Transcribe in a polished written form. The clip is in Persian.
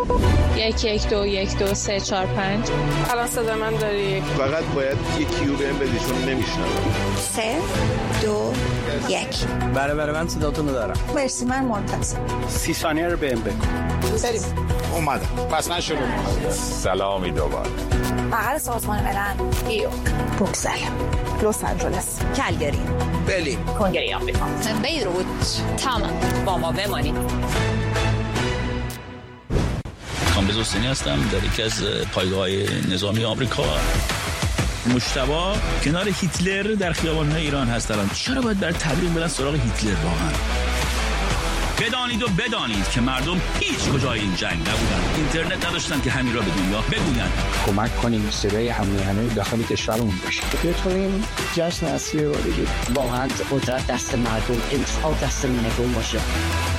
1121234 الان صدا من داری؟ فقط باید یک کیو بهم بدی چون نمیشنوم. 3 2 1. بله من صداتون رو دارم. مرسی، من منتظر. 30 ثانیه رو بهم بگو. بریم. اومدم. پس نشروع. سلامی دوباره. بغل سازمان ملل، نیویورک، بروکسل، لس آنجلس، کلگری، برلین، کنگره آمریکا، بیروت، تمام. با ما بمانید. کامبیز حسینی هستم، در یکی از پایگاه‌های نظامی آمریکا. مجتبی کنار هیتلر در خیابان‌های ایران هستن. چرا باید برای تبریک برن سراغ هیتلر واقعا؟ بدانید که مردم هیچ کجای این جنگ نبودن. اینترنت نداشتن که همین را به دنیا بگوین. کمک کنیم صدای همه داخل کشورمون بشه. بتونیم جشن اصلی رو بگیریم. واقعا قدرت دست مردم، انتخاب دست مردم باشه.